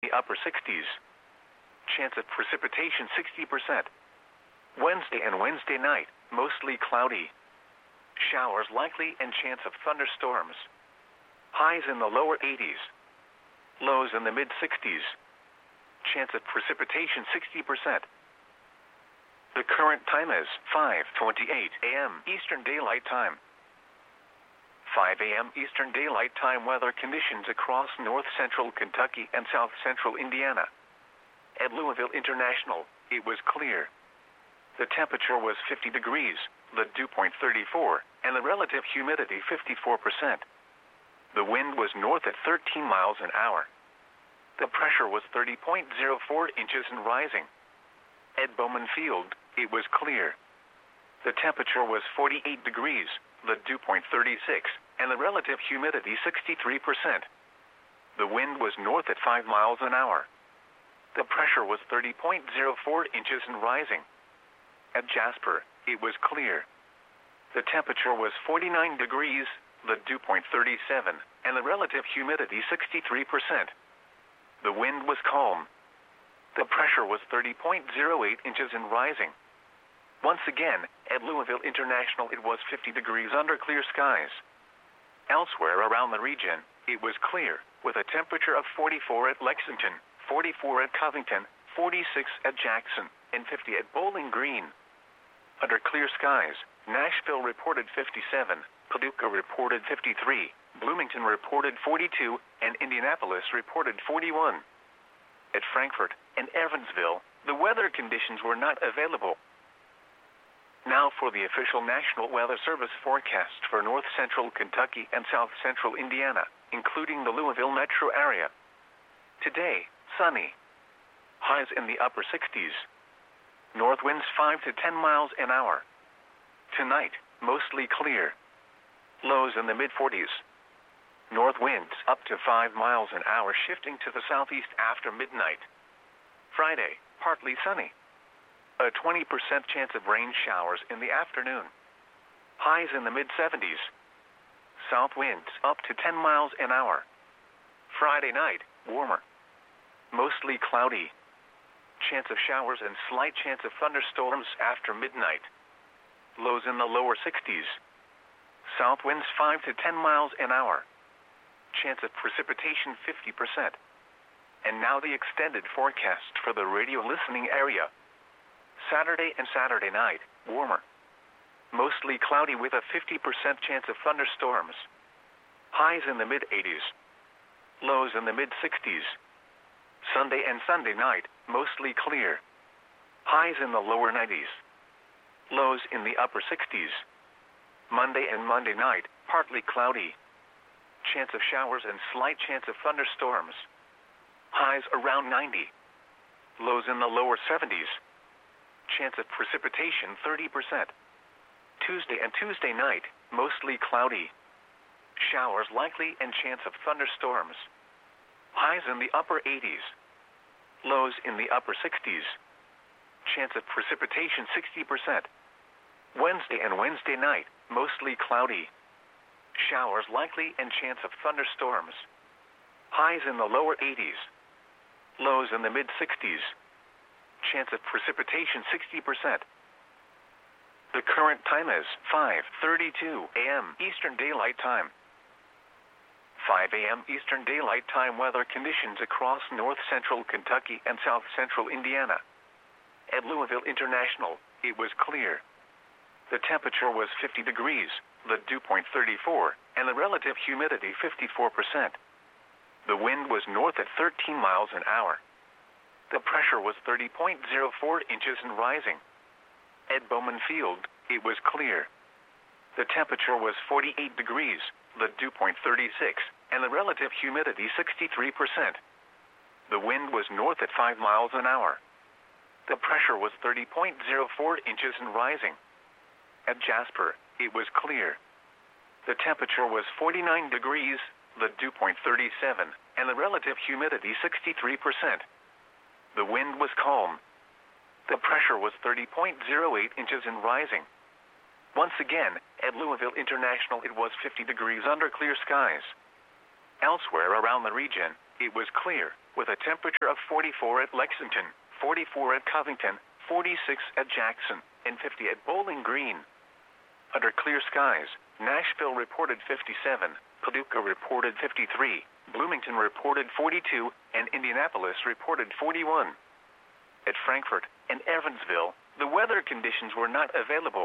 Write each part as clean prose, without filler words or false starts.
the upper 60s. Chance of precipitation 60%. Wednesday and Wednesday night, mostly cloudy. Showers likely and chance of thunderstorms. Highs in the lower 80s. Lows in the mid-60s. Chance of precipitation 60%. The current time is 5:28 a.m. Eastern Daylight Time. 5 a.m. Eastern Daylight Time weather conditions across north-central Kentucky and south-central Indiana. At Louisville International, it was clear. The temperature was 50 degrees, the dew point 34, and the relative humidity 54%. The wind was north at 13 miles an hour. The pressure was 30.04 inches and rising. At Bowman Field, it was clear. The temperature was 48 degrees, the dew point 36, and the relative humidity 63%. The wind was north at 5 miles an hour. The pressure was 30.04 inches and rising. At Jasper, it was clear. The temperature was 49 degrees, the dew point 37, and the relative humidity 63%. The wind was calm. The pressure was 30.08 inches and rising. Once again, at Louisville International it was 50 degrees under clear skies. Elsewhere around the region, it was clear, with a temperature of 44 at Lexington, 44 at Covington, 46 at Jackson, and 50 at Bowling Green. Under clear skies, Nashville reported 57, Paducah reported 53, Bloomington reported 42, and Indianapolis reported 41. At Frankfort and Evansville, the weather conditions were not available. Now for the official National Weather Service forecast for north-central Kentucky and south-central Indiana, including the Louisville metro area. Today, sunny. Highs in the upper 60s. North winds 5 to 10 miles an hour. Tonight, mostly clear. Lows in the mid-40s. North winds up to 5 miles an hour, shifting to the southeast after midnight. Friday, partly sunny. A 20% chance of rain showers in the afternoon. Highs in the mid-70s. South winds up to 10 miles an hour. Friday night, warmer. Mostly cloudy. Chance of showers and slight chance of thunderstorms after midnight. Lows in the lower 60s. South winds 5 to 10 miles an hour. Chance of precipitation 50%. And now the extended forecast for the radio listening area. Saturday and Saturday night, warmer. Mostly cloudy with a 50% chance of thunderstorms. Highs in the mid-80s. Lows in the mid-60s. Sunday and Sunday night, mostly clear. Highs in the lower 90s. Lows in the upper 60s. Monday and Monday night, partly cloudy. Chance of showers and slight chance of thunderstorms. Highs around 90. Lows in the lower 70s. Chance of precipitation 30%. Tuesday and Tuesday night, mostly cloudy. Showers likely and chance of thunderstorms. Highs in the upper 80s. Lows in the upper 60s. Chance of precipitation 60%. Wednesday and Wednesday night, mostly cloudy. Showers likely and chance of thunderstorms. Highs in the lower 80s. Lows in the mid-60s. Chance of precipitation 60%. The current time is 5:32 a.m. Eastern Daylight Time. 5 a.m. Eastern Daylight Time weather conditions across north-central Kentucky and south-central Indiana. At Louisville International, it was clear. The temperature was 50 degrees, the dew point 34, and the relative humidity 54%. The wind was north at 13 miles an hour. The pressure was 30.04 inches and rising. At Bowman Field, it was clear. The temperature was 48 degrees, the dew point 36, and the relative humidity 63%. The wind was north at 5 miles an hour. The pressure was 30.04 inches and rising. At Jasper, it was clear. The temperature was 49 degrees, the dew point 37, and the relative humidity 63%. The wind was calm. The pressure was 30.08 inches and rising. Once again, at Louisville International it was 50 degrees under clear skies. Elsewhere around the region, it was clear, with a temperature of 44 at Lexington, 44 at Covington, 46 at Jackson, and 50 at Bowling Green. Under clear skies, Nashville reported 57, Paducah reported 53, Bloomington reported 42, and Indianapolis reported 41. At Frankfort and Evansville, the weather conditions were not available.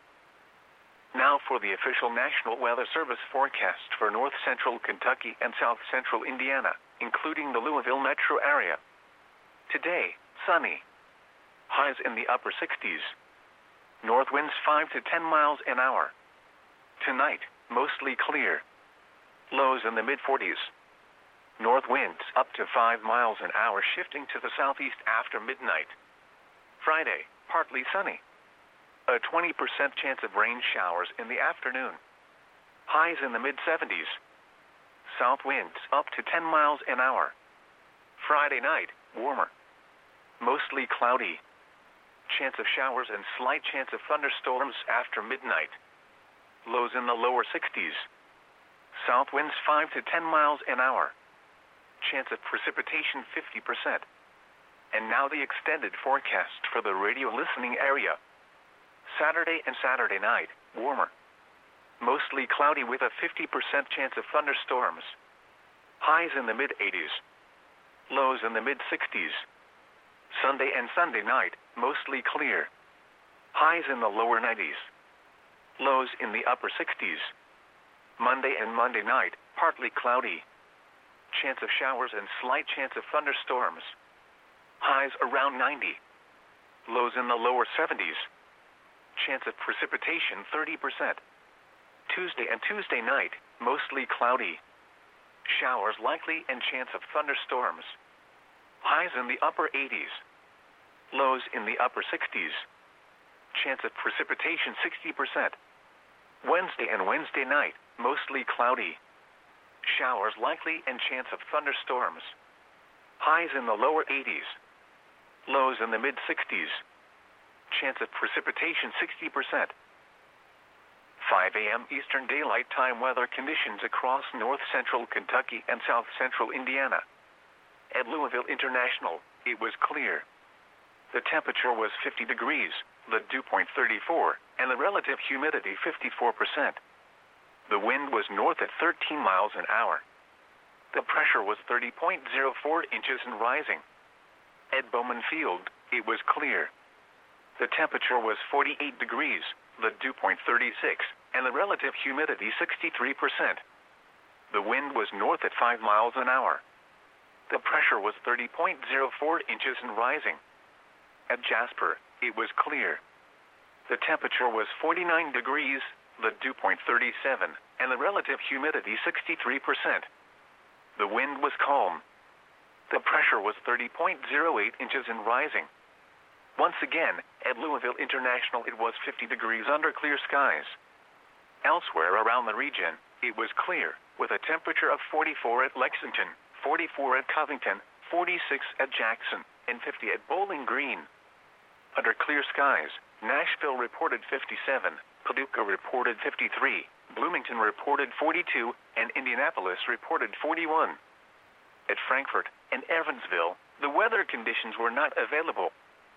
Now for the official National Weather Service forecast for north central Kentucky and south central Indiana, including the Louisville metro area. Today, sunny. Highs in the upper 60s. North winds 5 to 10 miles an hour. Tonight, mostly clear. Lows in the mid-40s. North winds up to 5 miles an hour, shifting to the southeast after midnight. Friday, partly sunny. A 20% chance of rain showers in the afternoon. Highs in the mid-70s. South winds up to 10 miles an hour. Friday night, warmer. Mostly cloudy. Chance of showers and slight chance of thunderstorms after midnight. Lows in the lower 60s. South winds 5 to 10 miles an hour. Chance of precipitation 50%. And now the extended forecast for the radio listening area. Saturday and Saturday night, warmer. Mostly cloudy with a 50% chance of thunderstorms. Highs in the mid-80s. Lows in the mid-60s. Sunday and Sunday night, mostly clear. Highs in the lower 90s. Lows in the upper 60s. Monday and Monday night, partly cloudy. Chance of showers and slight chance of thunderstorms. Highs around 90. Lows in the lower 70s. Chance of precipitation 30%. Tuesday and Tuesday night, mostly cloudy. Showers likely and chance of thunderstorms. Highs in the upper 80s. Lows in the upper 60s. Chance of precipitation 60%. Wednesday and Wednesday night, mostly cloudy. Showers likely and chance of thunderstorms. Highs in the lower 80s. Lows in the mid-60s. Chance of precipitation 60%. 5 a.m. Eastern Daylight Time weather conditions across north central Kentucky and south central Indiana. At Louisville International, it was clear. The temperature was 50 degrees, the dew point 34, and the relative humidity 54%. The wind was north at 13 miles an hour. The pressure was 30.04 inches and rising. At Bowman Field, it was clear. The temperature was 48 degrees, the dew point 36, and the relative humidity 63%. The wind was north at 5 miles an hour. The pressure was 30.04 inches and rising. At Jasper, it was clear. The temperature was 49 degrees, the dew point 37, and the relative humidity 63%. The wind was calm. The pressure was 30.08 inches and rising. Once again, at Louisville International, it was 50 degrees under clear skies. Elsewhere around the region, it was clear, with a temperature of 44 at Lexington, 44 at Covington, 46 at Jackson, and 50 at Bowling Green. Under clear skies, Nashville reported 57, Paducah reported 53, Bloomington reported 42, and Indianapolis reported 41. At Frankfort and Evansville, the weather conditions were not available.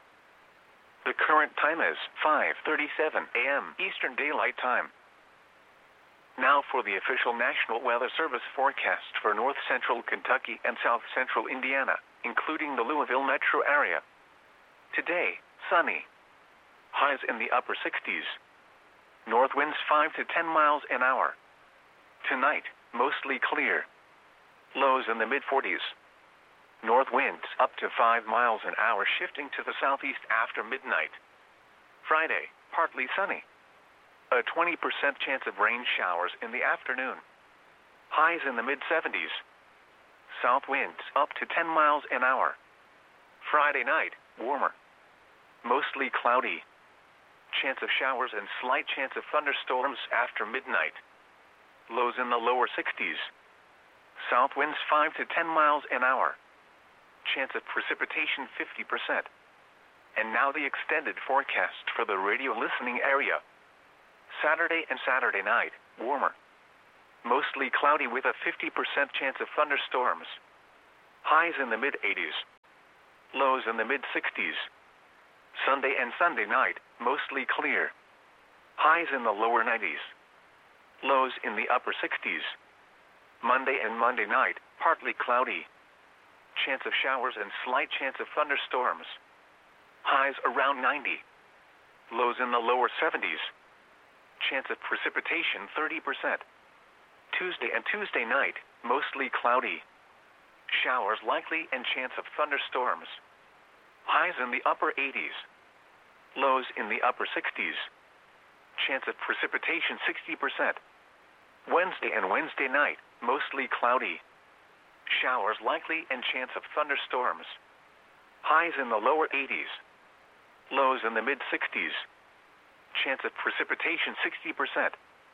The current time is 5:37 a.m. Eastern Daylight Time. Now for the official National Weather Service forecast for north central Kentucky and south central Indiana, including the Louisville metro area. Today, sunny. Highs in the upper 60s. North winds 5 to 10 miles an hour. Tonight, mostly clear. Lows in the mid-40s. North winds up to 5 miles an hour, shifting to the southeast after midnight. Friday, partly sunny. A 20% chance of rain showers in the afternoon. Highs in the mid-70s. South winds up to 10 miles an hour. Friday night, warmer. Mostly cloudy. Chance of showers and slight chance of thunderstorms after midnight. Lows in the lower 60s. South winds 5 to 10 miles an hour. Chance of precipitation 50%. And now the extended forecast for the radio listening area. Saturday and Saturday night, warmer. Mostly cloudy with a 50% chance of thunderstorms. Highs in the mid-80s. Lows in the mid-60s. Sunday and Sunday night, mostly clear. Highs in the lower 90s. Lows in the upper 60s. Monday and Monday night, partly cloudy. Chance of showers and slight chance of thunderstorms. Highs around 90. Lows in the lower 70s. Chance of precipitation 30%. Tuesday and Tuesday night, mostly cloudy. Showers likely and chance of thunderstorms. Highs in the upper 80s. Lows in the upper 60s. Chance of precipitation 60%. Wednesday and Wednesday night, mostly cloudy. Showers likely and chance of thunderstorms. Highs in the lower 80s. Lows in the mid-60s. Chance of precipitation 60%.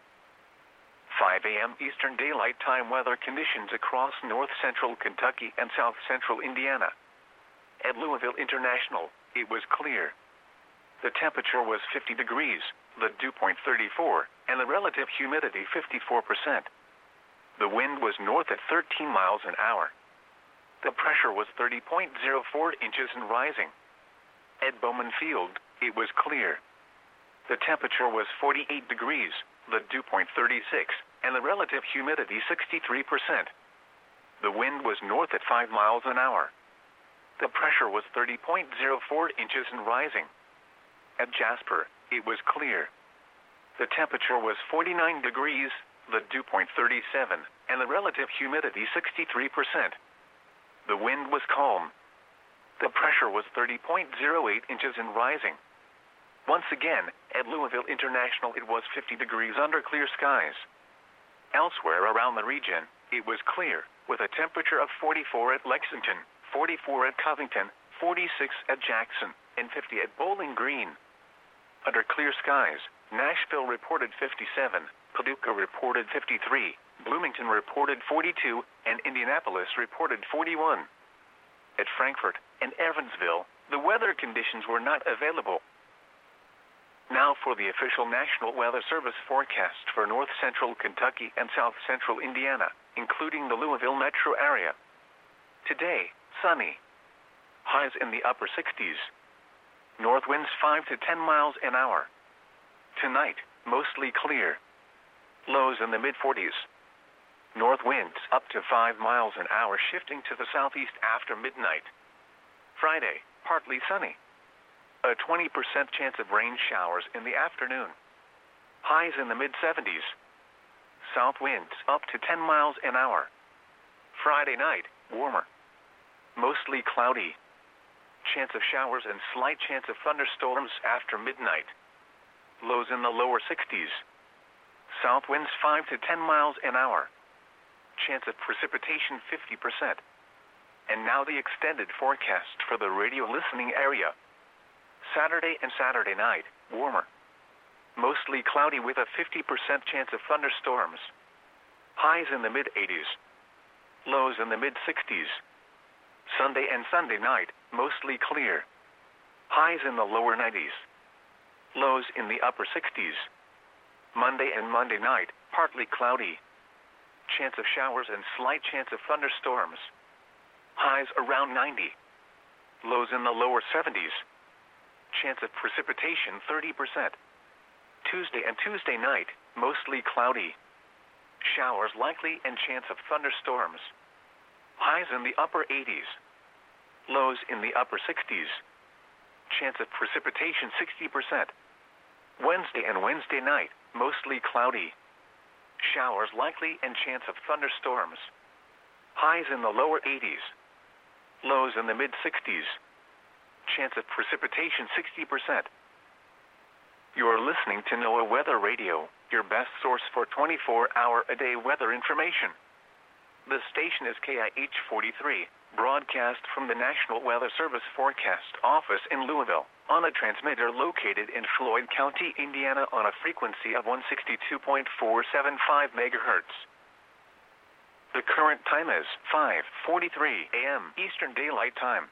5 a.m. Eastern Daylight Time weather conditions across north-central Kentucky and south-central Indiana. At Louisville International, it was clear. The temperature was 50 degrees, the dew point 34, and the relative humidity 54%. The wind was north at 13 miles an hour. The pressure was 30.04 inches and rising. At Bowman Field, it was clear. The temperature was 48 degrees, the dew point 36, and the relative humidity 63%. The wind was north at 5 miles an hour. The pressure was 30.04 inches and rising. At Jasper, it was clear. The temperature was 49 degrees, the dew point 37, and the relative humidity 63%. The wind was calm. The pressure was 30.08 inches and rising. Once again, at Louisville International it was 50 degrees under clear skies. Elsewhere around the region, it was clear, with a temperature of 44 at Lexington, 44 at Covington, 46 at Jackson, and 50 at Bowling Green. Under clear skies, Nashville reported 57, Paducah reported 53, Bloomington reported 42, and Indianapolis reported 41. At Frankfort and Evansville, the weather conditions were not available. Now for the official National Weather Service forecast for north-central Kentucky and south-central Indiana, including the Louisville metro area. Today, sunny. Highs in the upper 60s. North winds 5 to 10 miles an hour. Tonight, mostly clear. Lows in the mid-40s. North winds up to 5 miles an hour, shifting to the southeast after midnight. Friday, partly sunny. A 20% chance of rain showers in the afternoon. Highs in the mid-70s. South winds up to 10 miles an hour. Friday night, warmer. Mostly cloudy. Chance of showers and slight chance of thunderstorms after midnight. Lows in the lower 60s. South winds 5 to 10 miles an hour. Chance of precipitation 50%. And now the extended forecast for the radio listening area. Saturday and Saturday night, warmer. Mostly cloudy with a 50% chance of thunderstorms. Highs in the mid-80s. Lows in the mid-60s. Sunday and Sunday night, mostly clear. Highs in the lower 90s. Lows in the upper 60s. Monday and Monday night, partly cloudy. Chance of showers and slight chance of thunderstorms. Highs around 90. Lows in the lower 70s. Chance of precipitation 30%. Tuesday and Tuesday night, mostly cloudy. Showers likely and chance of thunderstorms. Highs in the upper 80s. Lows in the upper 60s. Chance of precipitation 60%. Wednesday and Wednesday night, mostly cloudy. Showers likely and chance of thunderstorms. Highs in the lower 80s. Lows in the mid-60s. Chance of precipitation 60%. You are listening to NOAA Weather Radio, your best source for 24-hour-a-day weather information. The station is KIH 43, broadcast from the National Weather Service Forecast Office in Louisville, on a transmitter located in Floyd County, Indiana, on a frequency of 162.475 megahertz. The current time is 5:43 a.m. Eastern Daylight Time.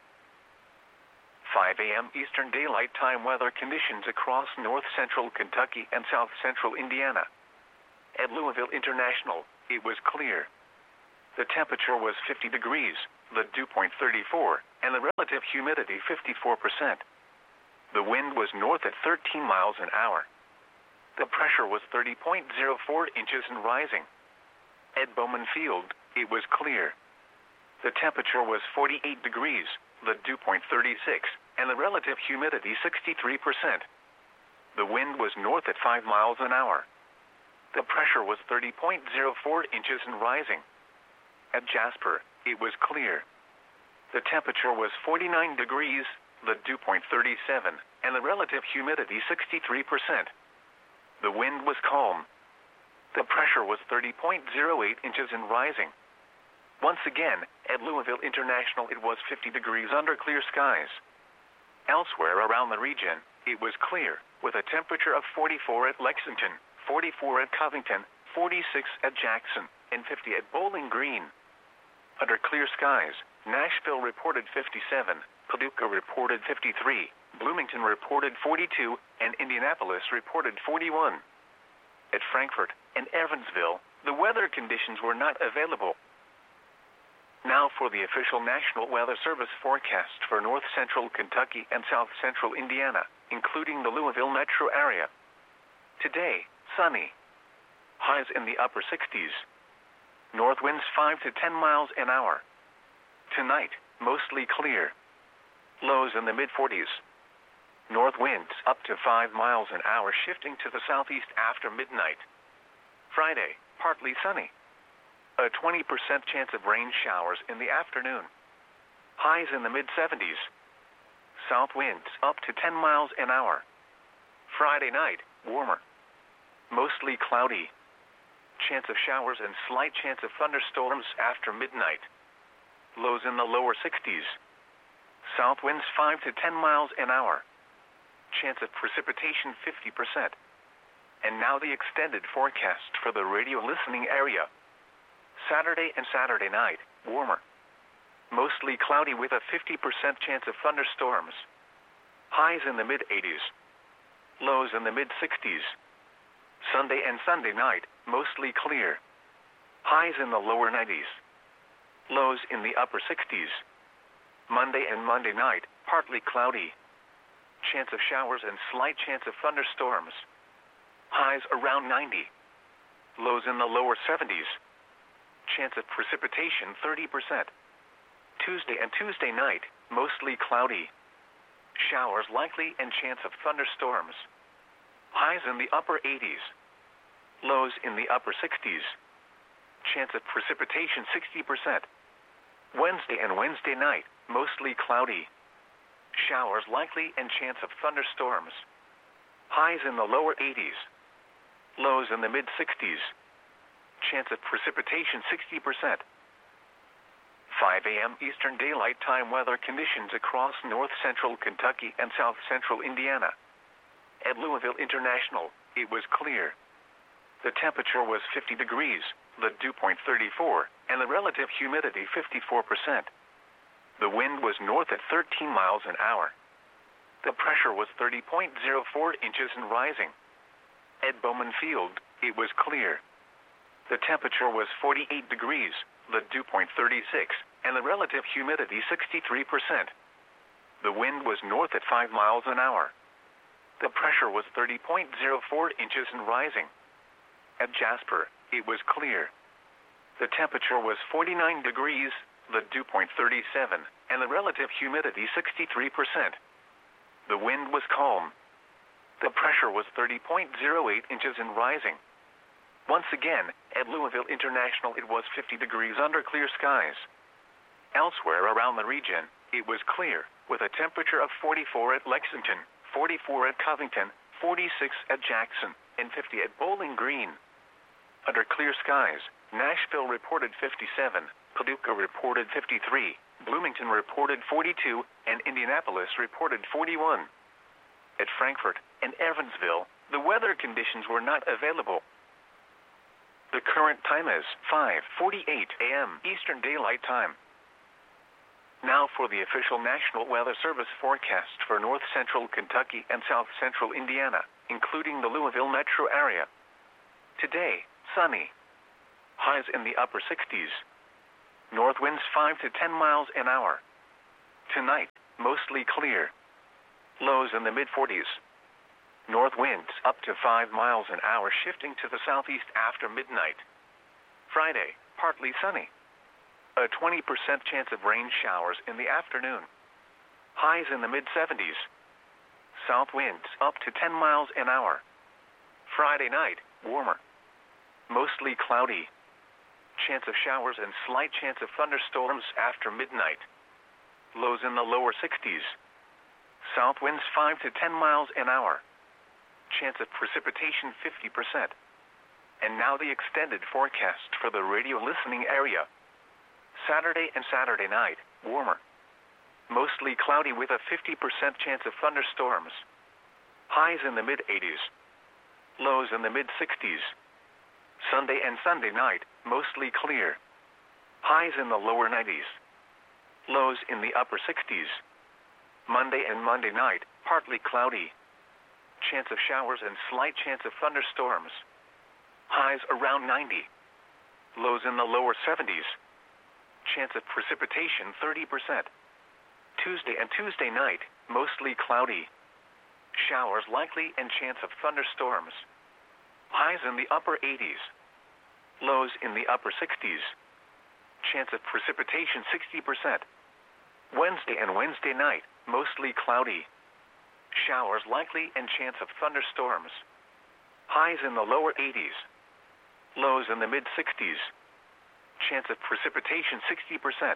5 a.m. Eastern Daylight Time weather conditions across north-central Kentucky and south-central Indiana. At Louisville International, it was clear. The temperature was 50 degrees, the dew point 34, and the relative humidity 54%. The wind was north at 13 miles an hour. The pressure was 30.04 inches and rising. At Bowman Field, it was clear. The temperature was 48 degrees, the dew point 36, and the relative humidity 63%. The wind was north at 5 miles an hour. The pressure was 30.04 inches and rising. At Jasper, it was clear. The temperature was 49 degrees, the dew point 37, and the relative humidity 63%. The wind was calm. The pressure was 30.08 inches and rising. Once again, at Louisville International it was 50 degrees under clear skies. Elsewhere around the region, it was clear, with a temperature of 44 at Lexington, 44 at Covington, 46 at Jackson, and 50 at Bowling Green. Under clear skies, Nashville reported 57, Paducah reported 53, Bloomington reported 42, and Indianapolis reported 41. At Frankfort and Evansville, the weather conditions were not available. Now for the official National Weather Service forecast for north central Kentucky and south central Indiana, including the Louisville metro area. Today, sunny. Highs in the upper 60s. North winds 5 to 10 miles an hour. Tonight, mostly clear. Lows in the mid-40s. North winds up to 5 miles an hour, shifting to the southeast after midnight. Friday, partly sunny. A 20% chance of rain showers in the afternoon. Highs in the mid-70s. South winds up to 10 miles an hour. Friday night, warmer. Mostly cloudy. Chance of showers and slight chance of thunderstorms after midnight. Lows in the lower 60s. South winds 5 to 10 miles an hour. Chance of precipitation 50%. And now the extended forecast for the radio listening area. Saturday and Saturday night, warmer. Mostly cloudy with a 50% chance of thunderstorms. Highs in the mid-80s. Lows in the mid-60s. Sunday and Sunday night, mostly clear. Highs in the lower 90s. Lows in the upper 60s. Monday and Monday night, partly cloudy. Chance of showers and slight chance of thunderstorms. Highs around 90. Lows in the lower 70s. Chance of precipitation 30%. Tuesday and Tuesday night, mostly cloudy. Showers likely and chance of thunderstorms. Highs in the upper 80s. Lows in the upper 60s. Chance of precipitation 60%. Wednesday and Wednesday night, mostly cloudy. Showers likely and chance of thunderstorms. Highs in the lower 80s. Lows in the mid-60s. Chance of precipitation 60%. 5 a.m. Eastern Daylight Time weather conditions across north central Kentucky and south central Indiana. At Louisville International, it was clear. The temperature was 50 degrees, the dew point 34, and the relative humidity 54%. The wind was north at 13 miles an hour. The pressure was 30.04 inches and rising. At Bowman Field, it was clear. The temperature was 48 degrees, the dew point 36, and the relative humidity 63%. The wind was north at 5 miles an hour. The pressure was 30.04 inches and rising. At Jasper, it was clear. The temperature was 49 degrees, the dew point 37, and the relative humidity 63%. The wind was calm. The pressure was 30.08 inches and rising. Once again, at Louisville International it was 50 degrees under clear skies. Elsewhere around the region, it was clear, with a temperature of 44 at Lexington, 44 at Covington, 46 at Jackson, and 50 at Bowling Green. Under clear skies, Nashville reported 57, Paducah reported 53, Bloomington reported 42, and Indianapolis reported 41. At Frankfort and Evansville, the weather conditions were not available. The current time is 5:48 a.m. Eastern Daylight Time. Now for the official National Weather Service forecast for north central Kentucky and south central Indiana, including the Louisville metro area. Today, sunny. Highs in the upper 60s. North winds 5 to 10 miles an hour. Tonight, mostly clear. Lows in the mid-40s. North winds up to 5 miles an hour, shifting to the southeast after midnight. Friday, partly sunny. A 20% chance of rain showers in the afternoon. Highs in the mid-70s. South winds up to 10 miles an hour. Friday night, warmer. Mostly cloudy. Chance of showers and slight chance of thunderstorms after midnight. Lows in the lower 60s. South winds 5 to 10 miles an hour. Chance of precipitation 50%. And now the extended forecast for the radio listening area. Saturday and Saturday night, warmer. Mostly cloudy with a 50% chance of thunderstorms. Highs in the mid-80s. Lows in the mid-60s. Sunday and Sunday night, mostly clear. Highs in the lower 90s. Lows in the upper 60s. Monday and Monday night, partly cloudy. Chance of showers and slight chance of thunderstorms. Highs around 90. Lows in the lower 70s. Chance of precipitation 30%. Tuesday and Tuesday night, mostly cloudy. Showers likely and chance of thunderstorms. Highs in the upper 80s. Lows in the upper 60s. Chance of precipitation 60%. Wednesday and Wednesday night, mostly cloudy. Showers likely and chance of thunderstorms. Highs in the lower 80s. Lows in the mid-60s. Chance of precipitation 60%.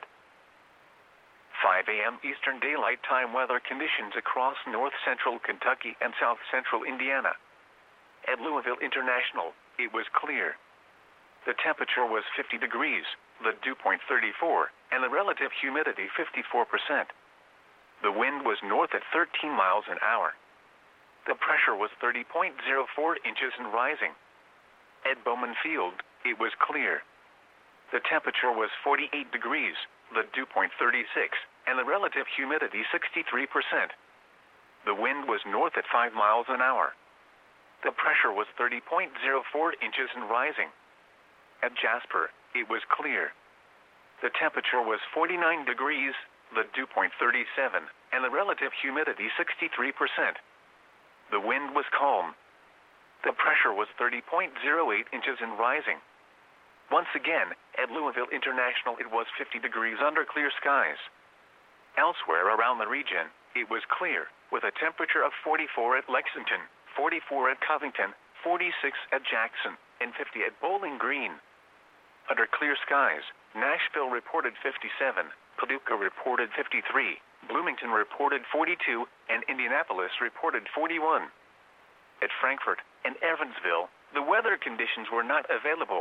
5 a.m. Eastern Daylight Time weather conditions across north-central Kentucky and south-central Indiana. At Louisville International, it was clear. The temperature was 50 degrees, the dew point 34, and the relative humidity 54%. The wind was north at 13 miles an hour. The pressure was 30.04 inches and rising. At Bowman Field, it was clear. The temperature was 48 degrees, the dew point 36, and the relative humidity 63%. The wind was north at 5 miles an hour. The pressure was 30.04 inches and rising. At Jasper, it was clear. The temperature was 49 degrees, the dew point 37, and the relative humidity 63%. The wind was calm. The pressure was 30.08 inches and rising. Once again, at Louisville International, it was 50 degrees under clear skies. Elsewhere around the region, it was clear, with a temperature of 44 at Lexington, 44 at Covington, 46 at Jackson, and 50 at Bowling Green. Under clear skies, Nashville reported 57, Paducah reported 53, Bloomington reported 42, and Indianapolis reported 41. At Frankfort and Evansville, the weather conditions were not available.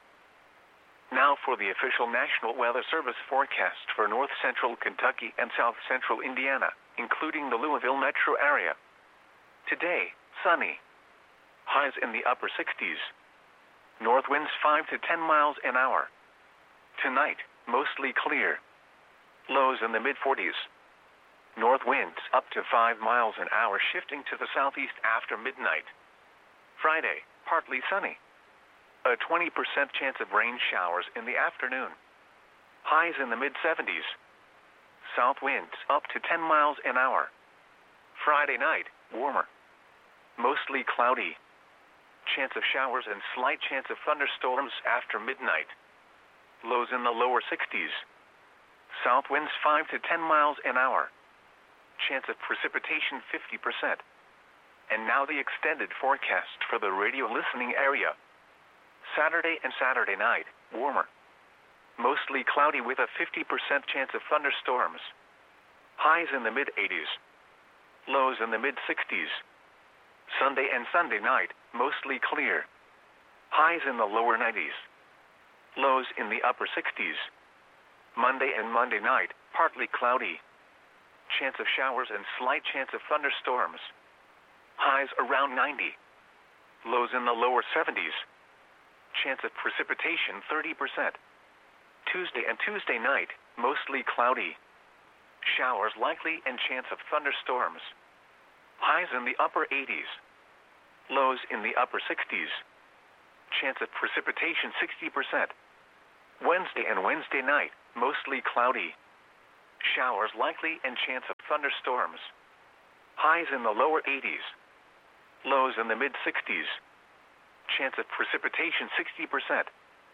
Now for the official National Weather Service forecast for north-central Kentucky and south-central Indiana, including the Louisville metro area. Today, sunny. Highs in the upper 60s. North winds 5 to 10 miles an hour. Tonight, mostly clear. Lows in the mid-40s. North winds up to 5 miles an hour, shifting to the southeast after midnight. Friday, partly sunny. A 20% chance of rain showers in the afternoon. Highs in the mid-70s. South winds up to 10 miles an hour. Friday night, warmer. Mostly cloudy. Chance of showers and slight chance of thunderstorms after midnight. Lows in the lower 60s. South winds 5 to 10 miles an hour. Chance of precipitation 50%. And now the extended forecast for the radio listening area. Saturday and Saturday night, warmer. Mostly cloudy with a 50% chance of thunderstorms. Highs in the mid-80s. Lows in the mid-60s. Sunday and Sunday night, mostly clear. Highs in the lower 90s. Lows in the upper 60s. Monday and Monday night, partly cloudy. Chance of showers and slight chance of thunderstorms. Highs around 90. Lows in the lower 70s. Chance of precipitation 30%. Tuesday and Tuesday night, mostly cloudy. Showers likely and chance of thunderstorms. Highs in the upper 80s. Lows in the upper 60s. Chance of precipitation 60%. Wednesday and Wednesday night, mostly cloudy. Showers likely and chance of thunderstorms. Highs in the lower 80s. Lows in the mid-60s. Chance of precipitation 60%.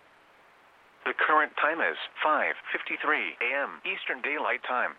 The current time is 5:53 a.m. Eastern Daylight Time.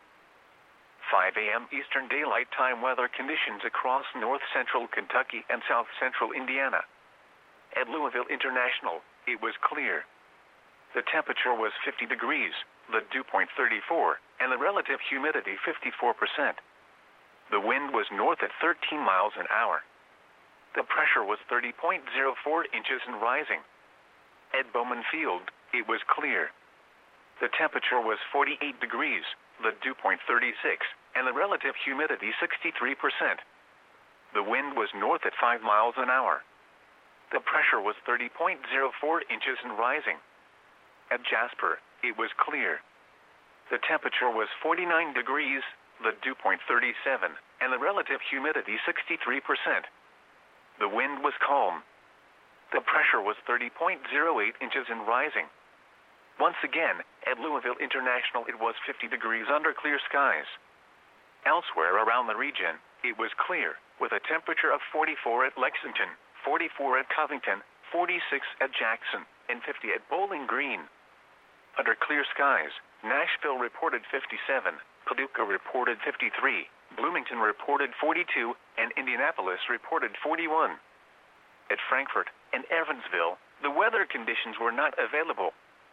5 a.m. Eastern Daylight Time weather conditions across north-central Kentucky and south-central Indiana. At Louisville International, it was clear. The temperature was 50 degrees, the dew point 34, and the relative humidity 54%. The wind was north at 13 miles an hour. The pressure was 30.04 inches and rising. At Bowman Field, it was clear. The temperature was 48 degrees, the dew point 36, and the relative humidity 63%. The wind was north at 5 miles an hour. The pressure was 30.04 inches and rising. At Jasper, it was clear. The temperature was 49 degrees, the dew point 37, and the relative humidity 63%. The wind was calm. The pressure was 30.08 inches and rising. Once again, at Louisville International it was 50 degrees under clear skies. Elsewhere around the region, it was clear, with a temperature of 44 at Lexington, 44 at Covington, 46 at Jackson, and 50 at Bowling Green. Under clear skies, Nashville reported 57, Paducah reported 53, Bloomington reported 42, and Indianapolis reported 41. At Frankfort and Evansville, the weather conditions were not available.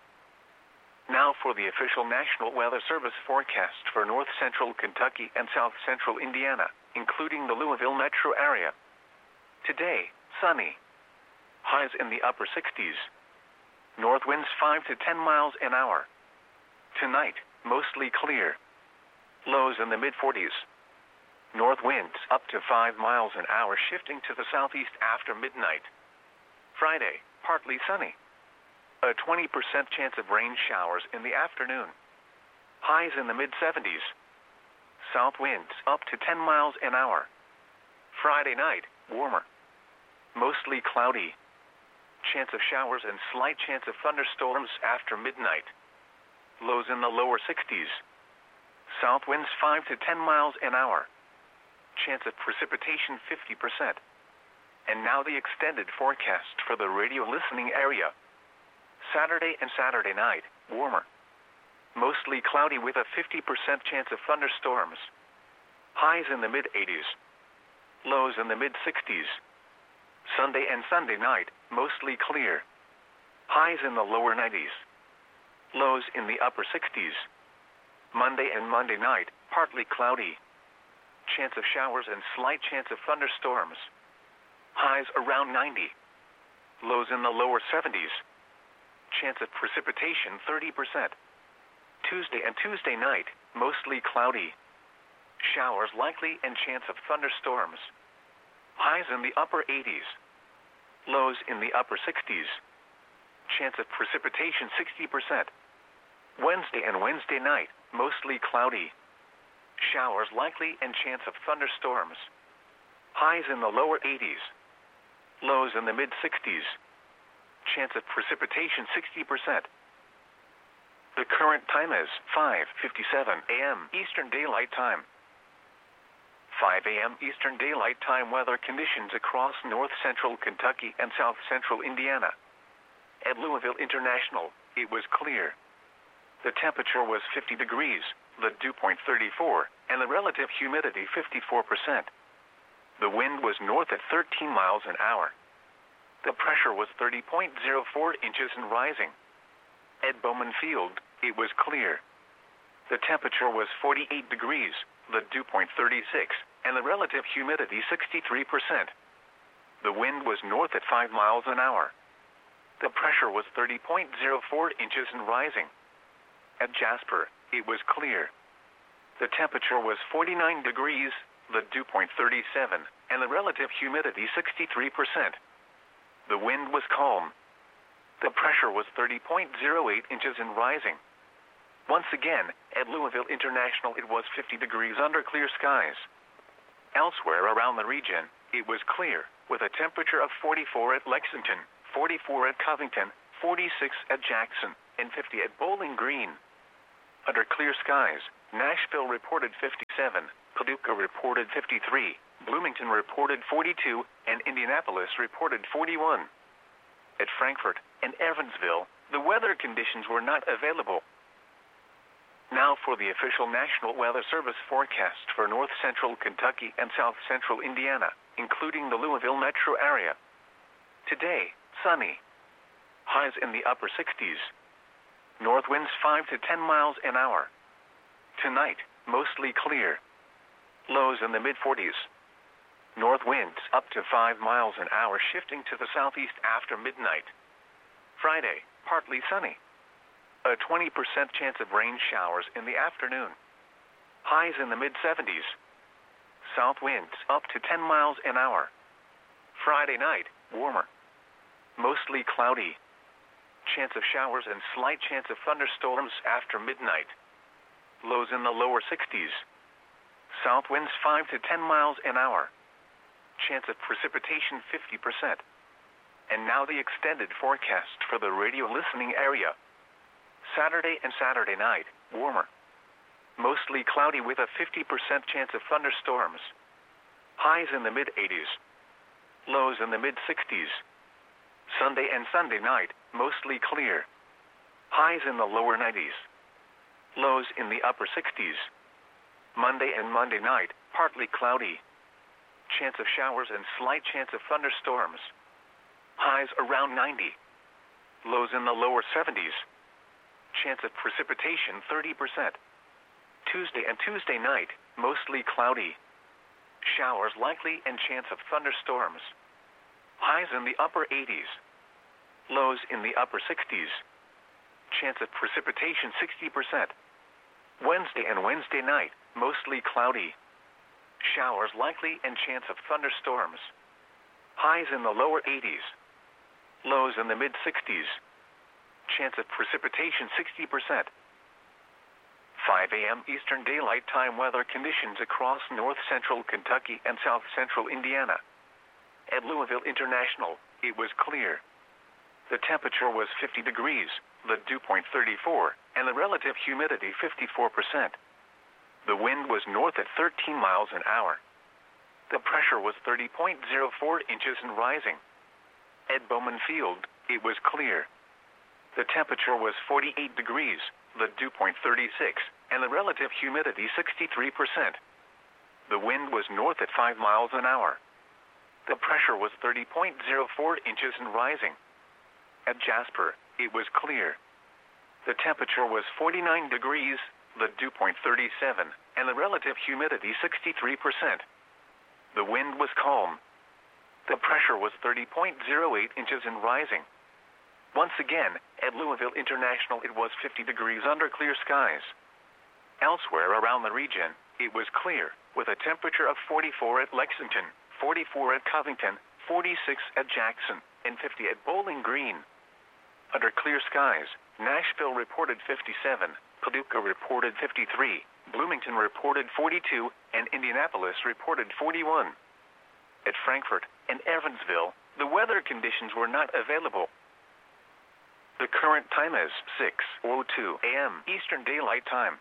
Now for the official National Weather Service forecast for north-central Kentucky and south-central Indiana, including the Louisville metro area. Today, sunny. Highs in the upper 60s. North winds 5 to 10 miles an hour. Tonight, mostly clear. Lows in the mid-40s. North winds up to 5 miles an hour, shifting to the southeast after midnight. Friday, partly sunny. A 20% chance of rain showers in the afternoon. Highs in the mid-70s. South winds up to 10 miles an hour. Friday night, warmer. Mostly cloudy. Chance of showers and slight chance of thunderstorms after midnight. Lows in the lower 60s. South winds 5 to 10 miles an hour. Chance of precipitation 50%. And now the extended forecast for the radio listening area. Saturday and Saturday night, warmer. Mostly cloudy with a 50% chance of thunderstorms. Highs in the mid-80s. Lows in the mid-60s. Sunday and Sunday night, mostly clear. Highs in the lower 90s. Lows in the upper 60s. Monday and Monday night, partly cloudy. Chance of showers and slight chance of thunderstorms. Highs around 90. Lows in the lower 70s. Chance of precipitation 30%. Tuesday and Tuesday night, mostly cloudy. Showers likely and chance of thunderstorms. Highs in the upper 80s. Lows in the upper 60s. Chance of precipitation 60%. Wednesday and Wednesday night, mostly cloudy. Showers likely and chance of thunderstorms. Highs in the lower 80s. Lows in the mid-60s. Chance of precipitation 60%. The current time is 5:57 a.m. Eastern Daylight Time. 5 a.m. Eastern Daylight Time weather conditions across north-central Kentucky and south-central Indiana. At Louisville International, it was clear. The temperature was 50 degrees, the dew point 34, and the relative humidity 54%. The wind was north at 13 miles an hour. The pressure was 30.04 inches and rising. At Bowman Field, it was clear. The temperature was 48 degrees, the dew point 36, and the relative humidity 63%. The wind was north at 5 miles an hour. The pressure was 30.04 inches and rising. At Jasper, it was clear. The temperature was 49 degrees, the dew point 37, and the relative humidity 63%. The wind was calm. The pressure was 30.08 inches and rising. Once again, at Louisville International it was 50 degrees under clear skies. Elsewhere around the region, it was clear, with a temperature of 44 at Lexington, 44 at Covington, 46 at Jackson, and 50 at Bowling Green. Under clear skies, Nashville reported 57, Paducah reported 53, Bloomington reported 42, and Indianapolis reported 41. At Frankfort and Evansville, the weather conditions were not available. Now for the official National Weather Service forecast for north central Kentucky and south central Indiana, including the Louisville metro area. Today, sunny. Highs in the upper 60s. North winds 5 to 10 miles an hour. Tonight, mostly clear. Lows in the mid-40s. North winds up to 5 miles an hour, shifting to the southeast after midnight. Friday, partly sunny. A 20% chance of rain showers in the afternoon. Highs in the mid-70s. South winds up to 10 miles an hour. Friday night, warmer. Mostly cloudy. Chance of showers and slight chance of thunderstorms after midnight. Lows in the lower 60s. South winds 5 to 10 miles an hour. Chance of precipitation 50%. And now the extended forecast for the radio listening area. Saturday and Saturday night, warmer. Mostly cloudy with a 50% chance of thunderstorms. Highs in the mid-80s. Lows in the mid-60s. Sunday and Sunday night, mostly clear. Highs in the lower 90s. Lows in the upper 60s. Monday and Monday night, partly cloudy. Chance of showers and slight chance of thunderstorms. Highs around 90. Lows in the lower 70s. Chance of precipitation 30%. Tuesday and Tuesday night, mostly cloudy. Showers likely and chance of thunderstorms. Highs in the upper 80s. Lows in the upper 60s. Chance of precipitation 60%. Wednesday and Wednesday night, mostly cloudy. Showers likely and chance of thunderstorms. Highs in the lower 80s. Lows in the mid-60s. Chance of precipitation 60%. 5 a.m. Eastern Daylight Time weather conditions across north central Kentucky and south central Indiana. At Louisville International, it was clear. The temperature was 50 degrees, the dew point 34, and the relative humidity 54%. The wind was north at 13 miles an hour. The pressure was 30.04 inches and rising. At Bowman Field, it was clear. The temperature was 48 degrees, the dew point 36, and the relative humidity 63%. The wind was north at 5 miles an hour. The pressure was 30.04 inches and rising. At Jasper, it was clear. The temperature was 49 degrees, the dew point 37, and the relative humidity 63%. The wind was calm. The pressure was 30.08 inches and rising. Once again, at Louisville International, it was 50 degrees under clear skies. Elsewhere around the region, it was clear, with a temperature of 44 at Lexington, 44 at Covington, 46 at Jackson, and 50 at Bowling Green. Under clear skies, Nashville reported 57, Paducah reported 53, Bloomington reported 42, and Indianapolis reported 41. At Frankfort and Evansville, the weather conditions were not available. The current time is 6:02 a.m. Eastern Daylight Time.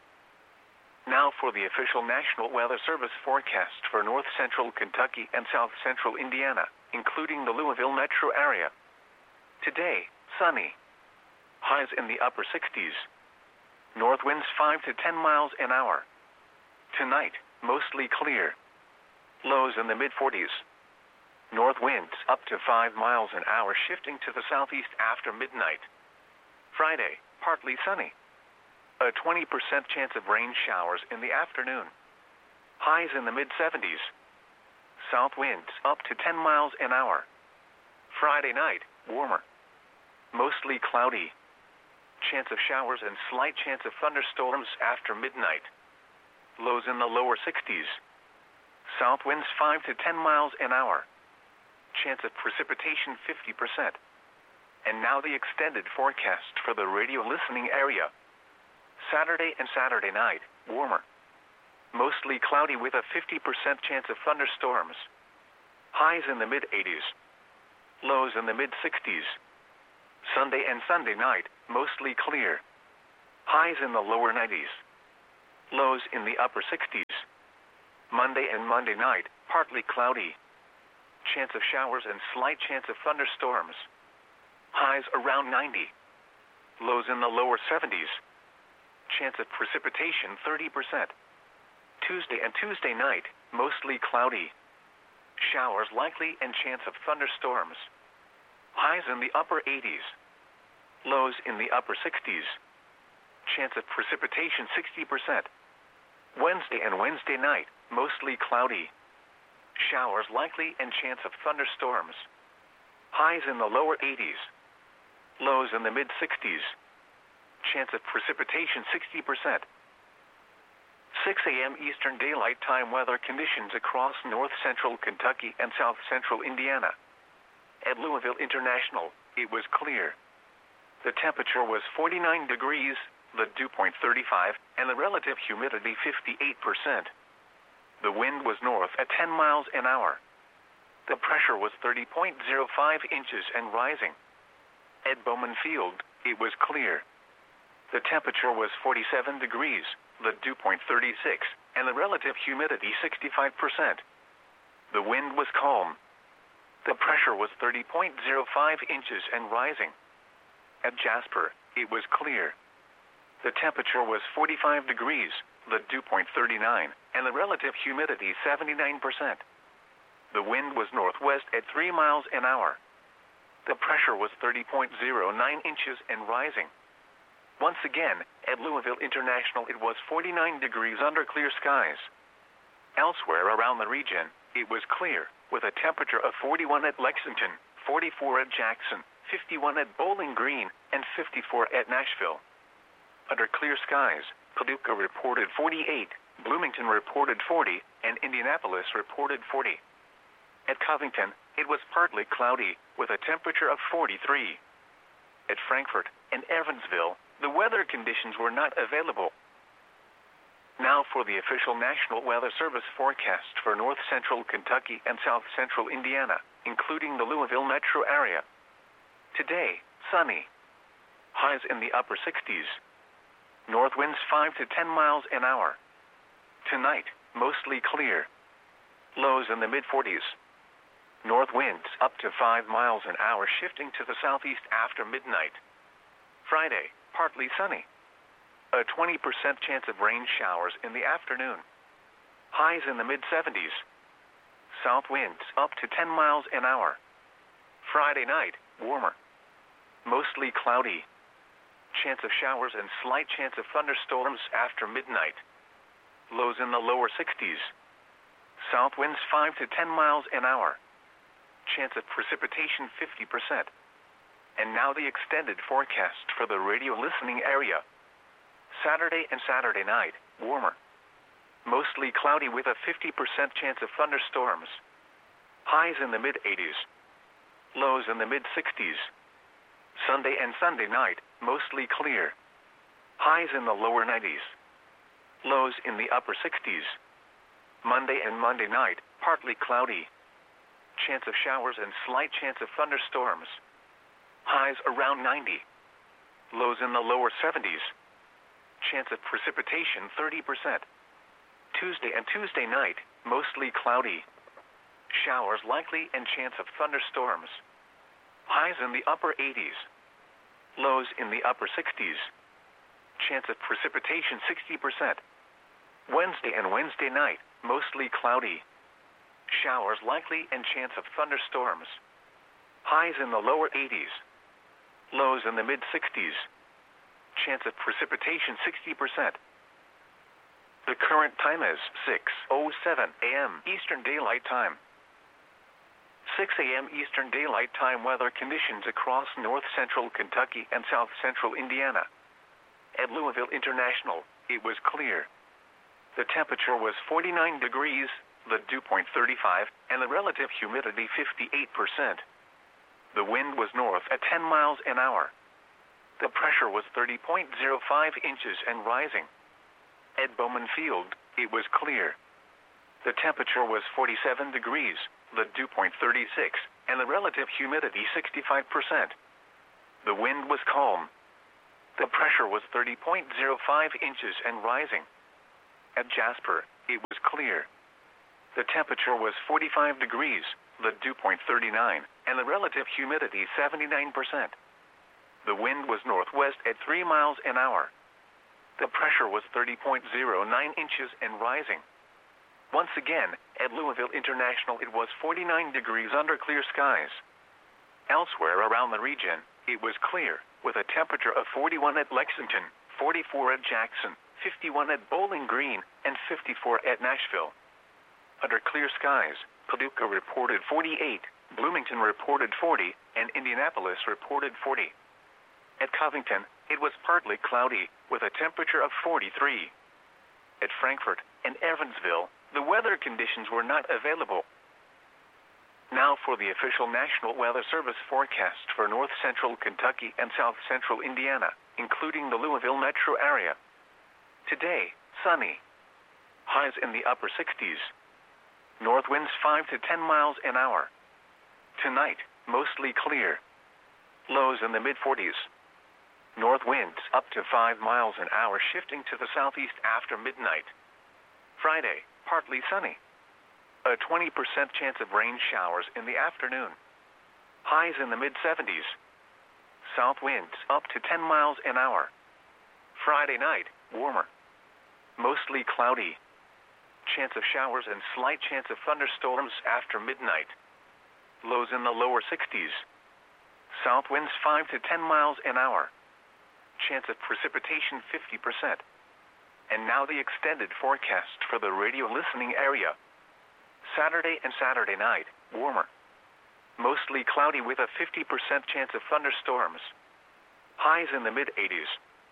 Now for the official National Weather Service forecast for north central Kentucky and south central Indiana, including the Louisville metro area. Today, sunny. Highs in the upper 60s. North winds 5 to 10 miles an hour. Tonight, mostly clear. Lows in the mid-40s. North winds up to 5 miles an hour, shifting to the southeast after midnight. Friday, partly sunny. A 20% chance of rain showers in the afternoon. Highs in the mid-70s. South winds up to 10 miles an hour. Friday night, warmer. Mostly cloudy. Chance of showers and slight chance of thunderstorms after midnight. Lows in the lower 60s. South winds 5 to 10 miles an hour. Chance of precipitation 50%. And now the extended forecast for the radio listening area. Saturday and Saturday night, warmer. Mostly cloudy with a 50% chance of thunderstorms. Highs in the mid-80s. Lows in the mid-60s. Sunday and Sunday night, mostly clear. Highs in the lower 90s. Lows in the upper 60s. Monday and Monday night, partly cloudy. Chance of showers and slight chance of thunderstorms. Highs around 90. Lows in the lower 70s. Chance of precipitation 30%. Tuesday and Tuesday night, mostly cloudy. Showers likely and chance of thunderstorms. Highs in the upper 80s. Lows in the upper 60s. Chance of precipitation 60%. Wednesday and Wednesday night, mostly cloudy. Showers likely and chance of thunderstorms. Highs in the lower 80s. Lows in the mid 60s. Chance of precipitation 60%. 6 a.m. Eastern Daylight Time weather conditions across north central Kentucky and south central Indiana. At Louisville International, it was clear. The temperature was 49 degrees, the dew point 35, and the relative humidity 58%. The wind was north at 10 miles an hour. The pressure was 30.05 inches and rising. At Bowman Field, it was clear. The temperature was 47 degrees, the dew point 36, and the relative humidity 65%. The wind was calm. The pressure was 30.05 inches and rising. At Jasper, it was clear. The temperature was 45 degrees, the dew point 39, and the relative humidity 79%. The wind was northwest at 3 miles an hour. The pressure was 30.09 inches and rising. Once again, at Louisville International, it was 49 degrees under clear skies. Elsewhere around the region, it was clear, with a temperature of 41 at Lexington, 44 at Jackson, 51 at Bowling Green, and 54 at Nashville. Under clear skies, Paducah reported 48, Bloomington reported 40, and Indianapolis reported 40. At Covington, it was partly cloudy, with a temperature of 43. At Frankfort and Evansville, the weather conditions were not available. Now for the official National Weather Service forecast for north central Kentucky and south central Indiana, including the Louisville metro area. Today, sunny. Highs in the upper 60s. North winds 5 to 10 miles an hour. Tonight, mostly clear. Lows in the mid-40s. North winds up to 5 miles an hour, shifting to the southeast after midnight. Friday, partly sunny. A 20% chance of rain showers in the afternoon. Highs in the mid-70s. South winds up to 10 miles an hour. Friday night, warmer. Mostly cloudy. Chance of showers and slight chance of thunderstorms after midnight. Lows in the lower 60s. South winds 5 to 10 miles an hour. Chance of precipitation 50%. And now the extended forecast for the radio listening area. Saturday and Saturday night, warmer. Mostly cloudy with a 50% chance of thunderstorms. Highs in the mid-80s. Lows in the mid-60s. Sunday and Sunday night, mostly clear. Highs in the lower 90s. Lows in the upper 60s. Monday and Monday night, partly cloudy. Chance of showers and slight chance of thunderstorms. Highs around 90. Lows in the lower 70s. Chance of precipitation 30%. Tuesday and Tuesday night, mostly cloudy. Showers likely and chance of thunderstorms. Highs in the upper 80s. Lows in the upper 60s. Chance of precipitation 60%. Wednesday and Wednesday night, mostly cloudy. Showers likely and chance of thunderstorms. Highs in the lower 80s. Lows in the mid-60s. Chance of precipitation 60%. The current time is 6:07 a.m. Eastern Daylight Time. 6 a.m. Eastern Daylight Time weather conditions across north central Kentucky and south central Indiana. At Louisville International, it was clear. The temperature was 49 degrees, the dew point 35, and the relative humidity 58%. The wind was north at 10 miles an hour. The pressure was 30.05 inches and rising. At Bowman Field, it was clear. The temperature was 47 degrees, the dew point 36, and the relative humidity 65%. The wind was calm. The pressure was 30.05 inches and rising. At Jasper, it was clear. The temperature was 45 degrees, the dew point 39, and the relative humidity 79%. The wind was northwest at 3 miles an hour. The pressure was 30.09 inches and rising. Once again, at Louisville International, it was 49 degrees under clear skies. Elsewhere around the region, it was clear, with a temperature of 41 at Lexington, 44 at Jackson, 51 at Bowling Green, and 54 at Nashville. Under clear skies, Paducah reported 48, Bloomington reported 40, and Indianapolis reported 40. At Covington, it was partly cloudy, with a temperature of 43. At Frankfort and Evansville, the weather conditions were not available. Now for the official National Weather Service forecast for north central Kentucky and south central Indiana, including the Louisville metro area. Today, sunny. Highs in the upper 60s. North winds 5 to 10 miles an hour. Tonight, mostly clear. Lows in the mid-40s. North winds up to 5 miles an hour, shifting to the southeast after midnight. Friday, partly sunny. A 20% chance of rain showers in the afternoon. Highs in the mid-70s. South winds up to 10 miles an hour. Friday night, warmer. Mostly cloudy. Chance of showers and slight chance of thunderstorms after midnight. Lows in the lower 60s. South winds 5 to 10 miles an hour. Chance of precipitation 50%. And now the extended forecast for the radio listening area. Saturday and Saturday night, warmer. Mostly cloudy with a 50% chance of thunderstorms. Highs in the mid-80s.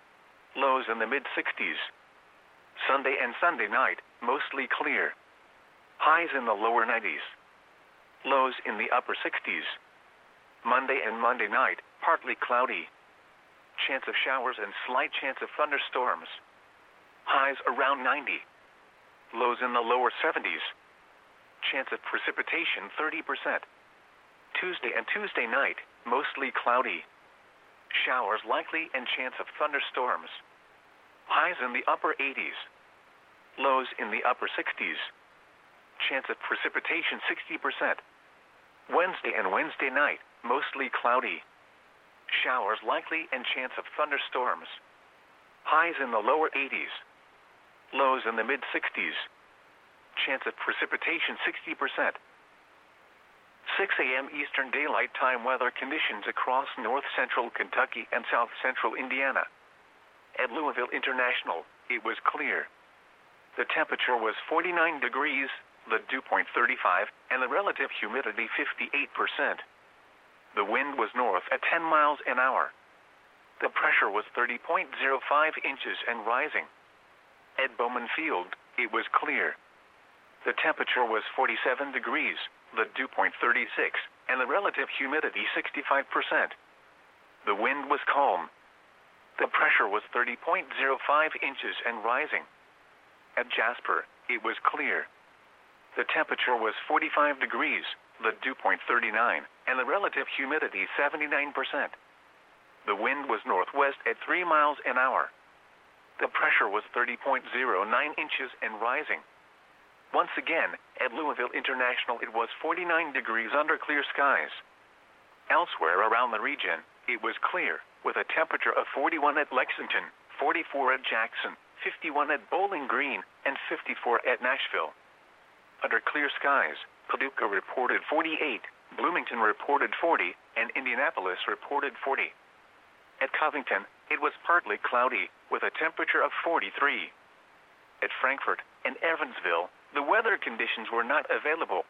Lows in the mid-60s. Sunday and Sunday night, mostly clear. Highs in the lower 90s. Lows in the upper 60s. Monday and Monday night, partly cloudy. Chance of showers and slight chance of thunderstorms. Highs around 90. Lows in the lower 70s. Chance of precipitation 30%. Tuesday and Tuesday night, mostly cloudy. Showers likely and chance of thunderstorms. Highs in the upper 80s. Lows in the upper 60s. Chance of precipitation 60%. Wednesday and Wednesday night, mostly cloudy. Showers likely and chance of thunderstorms. Highs in the lower 80s. Lows in the mid-60s. Chance of precipitation 60%. 6 a.m. Eastern Daylight Time weather conditions across north central Kentucky and south central Indiana. At Louisville International, it was clear. The temperature was 49 degrees, the dew point 35, and the relative humidity 58%. The wind was north at 10 miles an hour. The pressure was 30.05 inches and rising. At Bowman Field, it was clear. The temperature was 47 degrees, the dew point 36, and the relative humidity 65%. The wind was calm. The pressure was 30.05 inches and rising. At Jasper, it was clear. The temperature was 45 degrees, the dew point 39, and the relative humidity 79%. The wind was northwest at 3 miles an hour. The pressure was 30.09 inches and rising. Once again, at Louisville International, it was 49 degrees under clear skies. Elsewhere around the region, it was clear, with a temperature of 41 at Lexington, 44 at Jackson, 51 at Bowling Green, and 54 at Nashville. Under clear skies, Paducah reported 48, Bloomington reported 40, and Indianapolis reported 40. At Covington, it was partly cloudy, with a temperature of 43. At Frankfort and Evansville, the weather conditions were not available.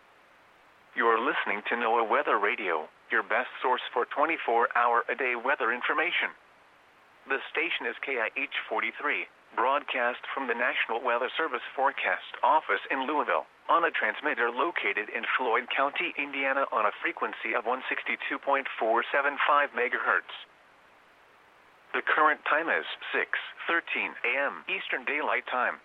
You are listening to NOAA Weather Radio, your best source for 24-hour-a-day weather information. The station is KIH 43, broadcast from the National Weather Service Forecast Office in Louisville, on a transmitter located in Floyd County, Indiana, on a frequency of 162.475 megahertz. The current time is 6:13 a.m. Eastern Daylight Time.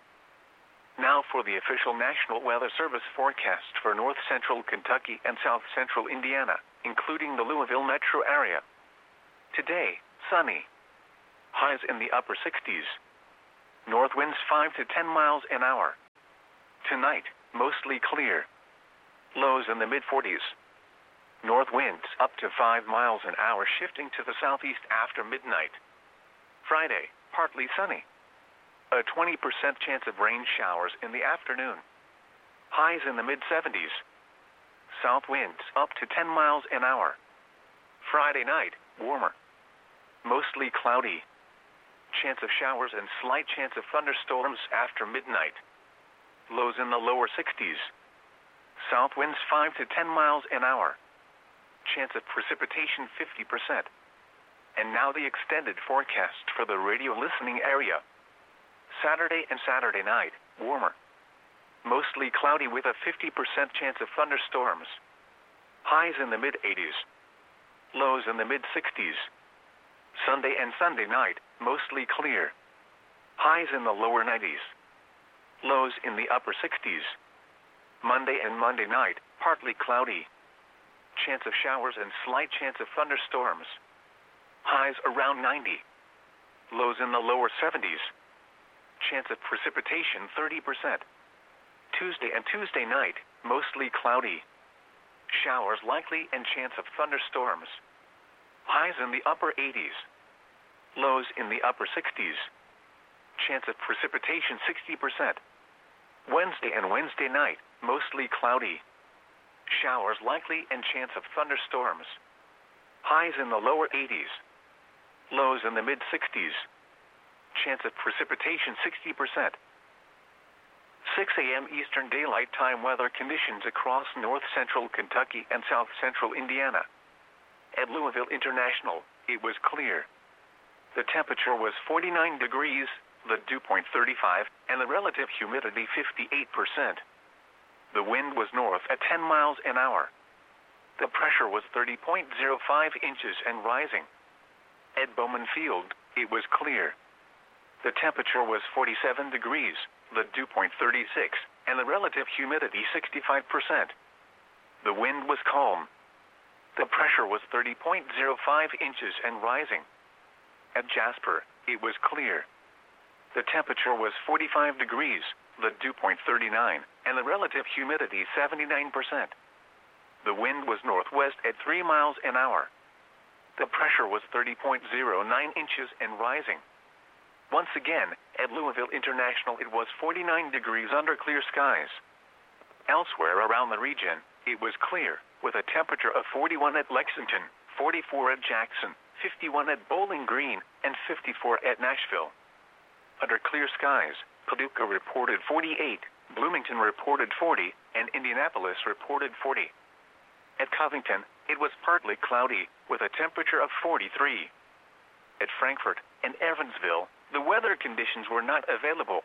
Now for the official National Weather Service forecast for north central Kentucky and south central Indiana, including the Louisville metro area. Today, sunny. Highs in the upper 60s. North winds 5 to 10 miles an hour. Tonight, mostly clear. Lows in the mid-40s. North winds up to 5 miles an hour, shifting to the southeast after midnight. Friday, partly sunny. A 20% chance of rain showers in the afternoon. Highs in the mid-70s. South winds up to 10 miles an hour. Friday night, warmer. Mostly cloudy. Chance of showers and slight chance of thunderstorms after midnight. Lows in the lower 60s. South winds 5 to 10 miles an hour. Chance of precipitation 50%. And now the extended forecast for the radio listening area. Saturday and Saturday night, warmer. Mostly cloudy with a 50% chance of thunderstorms. Highs in the mid-80s. Lows in the mid-60s. Sunday and Sunday night, mostly clear. Highs in the lower 90s. Lows in the upper 60s. Monday and Monday night, partly cloudy. Chance of showers and slight chance of thunderstorms. Highs around 90. Lows in the lower 70s. Chance of precipitation 30%. Tuesday and Tuesday night, mostly cloudy. Showers likely and chance of thunderstorms. Highs in the upper 80s. Lows in the upper 60s. Chance of precipitation 60%. Wednesday and Wednesday night, mostly cloudy. Showers likely and chance of thunderstorms. Highs in the lower 80s. Lows in the mid-60s. Chance of precipitation 60%. 6 a.m. Eastern Daylight Time weather conditions across north-central Kentucky and south-central Indiana. At Louisville International, it was clear. The temperature was 49 degrees, the dew point 35, and the relative humidity 58%. The wind was north at 10 miles an hour. The pressure was 30.05 inches and rising. At Bowman Field, it was clear. The temperature was 47 degrees, the dew point 36, and the relative humidity 65%. The wind was calm. The pressure was 30.05 inches and rising. At Jasper, it was clear. The temperature was 45 degrees, the dew point 39, and the relative humidity 79%. The wind was northwest at 3 miles an hour. The pressure was 30.09 inches and rising. Once again, at Louisville International, it was 49 degrees under clear skies. Elsewhere around the region, it was clear, with a temperature of 41 at Lexington, 44 at Jackson, 51 at Bowling Green, and 54 at Nashville. Under clear skies, Paducah reported 48, Bloomington reported 40, and Indianapolis reported 40. At Covington, it was partly cloudy, with a temperature of 43. At Frankfort and Evansville, the weather conditions were not available.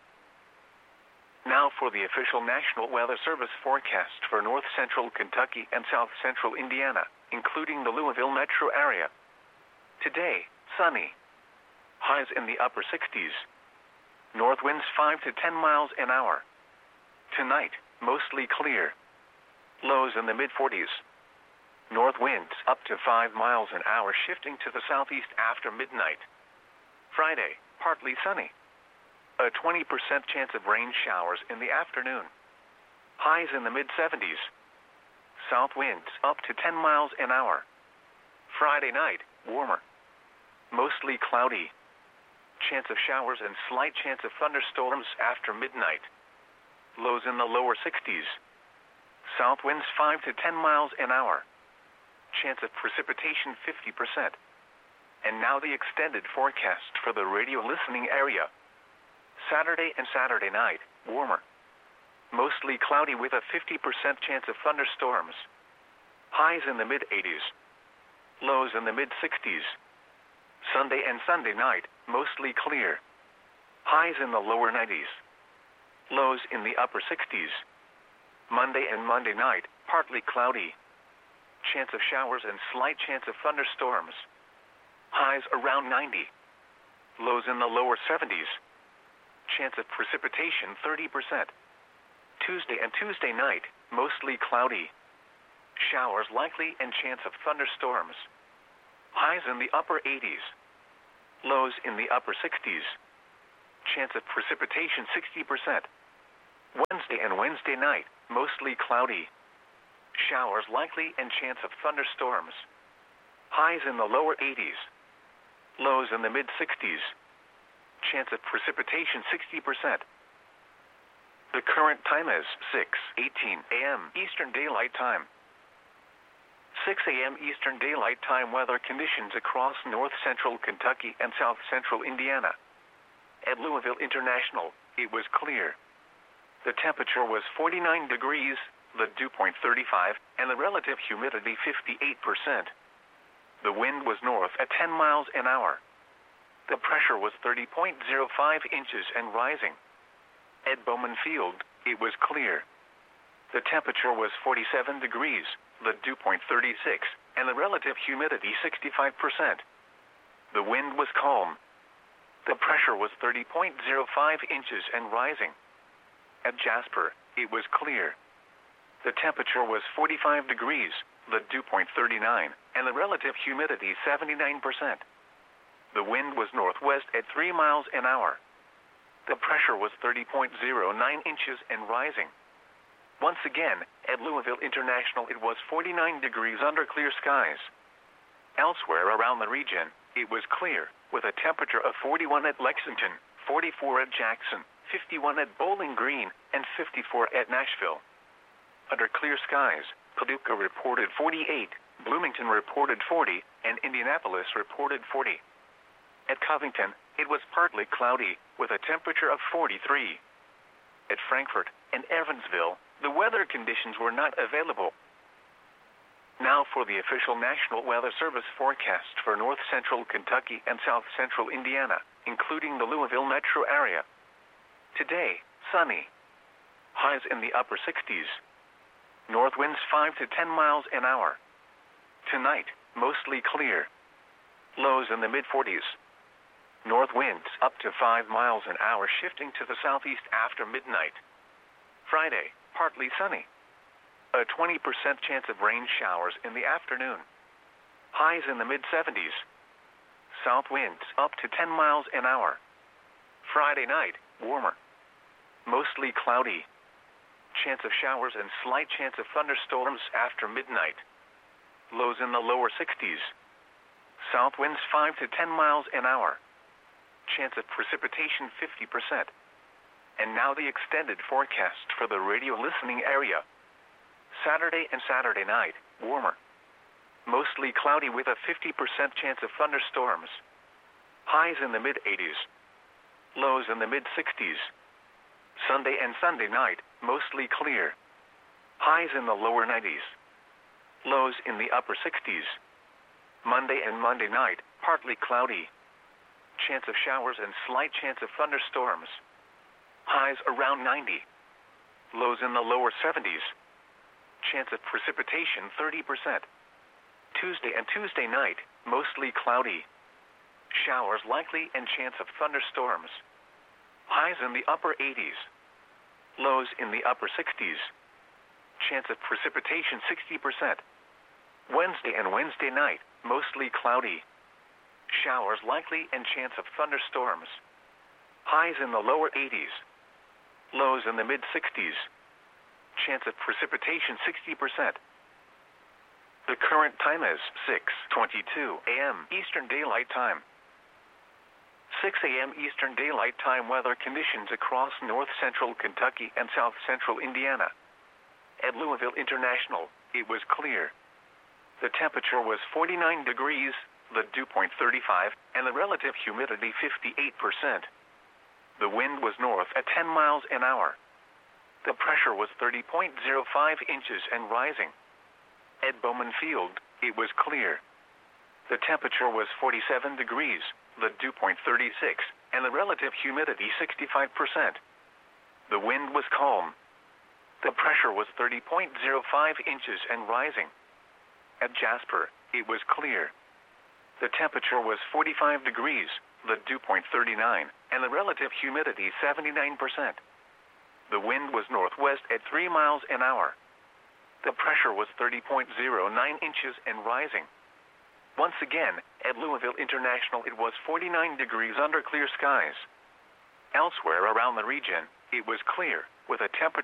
Now for the official National Weather Service forecast for north-central Kentucky and south-central Indiana, including the Louisville metro area. Today, sunny. Highs in the upper 60s. North winds 5 to 10 miles an hour. Tonight, mostly clear. Lows in the mid-40s. North winds up to 5 miles an hour, shifting to the southeast after midnight. Friday, partly sunny. A 20% chance of rain showers in the afternoon. Highs in the mid-70s. South winds up to 10 miles an hour. Friday night, warmer. Mostly cloudy. Chance of showers and slight chance of thunderstorms after midnight. Lows in the lower 60s. South winds 5 to 10 miles an hour. Chance of precipitation 50%. And now the extended forecast for the radio listening area. Saturday and Saturday night, warmer. Mostly cloudy with a 50% chance of thunderstorms. Highs in the mid-80s. Lows in the mid-60s. Sunday and Sunday night, mostly clear. Highs in the lower 90s. Lows in the upper 60s. Monday and Monday night, partly cloudy. Chance of showers and slight chance of thunderstorms. Highs around 90. Lows in the lower 70s. Chance of precipitation 30%. Tuesday and Tuesday night, mostly cloudy. Showers likely and chance of thunderstorms. Highs in the upper 80s. Lows in the upper 60s. Chance of precipitation 60%. Wednesday and Wednesday night, mostly cloudy. Showers likely and chance of thunderstorms. Highs in the lower 80s. Lows in the mid-60s. Chance of precipitation 60%. The current time is 6:18 a.m. Eastern Daylight Time. 6 a.m. Eastern Daylight Time weather conditions across north-central Kentucky and south-central Indiana. At Louisville International, it was clear. The temperature was 49 degrees, the dew point 35, and the relative humidity 58%. The wind was north at 10 miles an hour. The pressure was 30.05 inches and rising. At Bowman Field, it was clear. The temperature was 47 degrees, the dew point 36, and the relative humidity 65%. The wind was calm. The pressure was 30.05 inches and rising. At Jasper, it was clear. The temperature was 45 degrees, the dew point 39, and the relative humidity 79%. The wind was northwest at 3 miles an hour. The pressure was 30.09 inches and rising. Once again, at Louisville International, it was 49 degrees under clear skies. Elsewhere around the region, it was clear, with a temperature of 41 at Lexington, 44 at Jackson, 51 at Bowling Green, and 54 at Nashville. Under clear skies, Paducah reported 48, Bloomington reported 40, and Indianapolis reported 40. At Covington, it was partly cloudy, with a temperature of 43. At Frankfort and Evansville, the weather conditions were not available. Now for the official National Weather Service forecast for north-central Kentucky and south-central Indiana, including the Louisville metro area. Today, sunny. Highs in the upper 60s. North winds 5 to 10 miles an hour. Tonight, mostly clear. Lows in the mid-40s. North winds up to 5 miles an hour, shifting to the southeast after midnight. Friday, partly sunny. A 20% chance of rain showers in the afternoon. Highs in the mid-70s. South winds up to 10 miles an hour. Friday night, warmer. Mostly cloudy. Chance of showers and slight chance of thunderstorms after midnight. Lows in the lower 60s. South winds 5 to 10 miles an hour. Chance of precipitation 50%. And now the extended forecast for the radio listening area. Saturday and Saturday night, warmer. Mostly cloudy with a 50% chance of thunderstorms. Highs in the mid-80s. Lows in the mid-60s. Sunday and Sunday night, mostly clear. Highs in the lower 90s. Lows in the upper 60s. Monday and Monday night, partly cloudy. Chance of showers and slight chance of thunderstorms. Highs around 90. Lows in the lower 70s. Chance of precipitation 30%. Tuesday and Tuesday night, mostly cloudy. Showers likely and chance of thunderstorms. Highs in the upper 80s. Lows in the upper 60s. Chance of precipitation 60%. Wednesday and Wednesday night, mostly cloudy. Showers likely and chance of thunderstorms. Highs in the lower 80s. Lows in the mid-60s. Chance of precipitation 60%. The current time is 6:22 a.m. Eastern Daylight Time. 6 a.m. Eastern Daylight Time weather conditions across north-central Kentucky and south-central Indiana. At Louisville International, it was clear. The temperature was 49 degrees, the dew point 35, and the relative humidity 58%. The wind was north at 10 miles an hour. The pressure was 30.05 inches and rising. At Bowman Field, it was clear. The temperature was 47 degrees, the dew point 36, and the relative humidity 65%. The wind was calm. The pressure was 30.05 inches and rising. At Jasper, it was clear. The temperature was 45 degrees, the dew point 39, and the relative humidity 79%. The wind was northwest at 3 miles an hour. The pressure was 30.09 inches and rising. Once again, at Louisville International, it was 49 degrees under clear skies. Elsewhere around the region, it was clear, with a temperature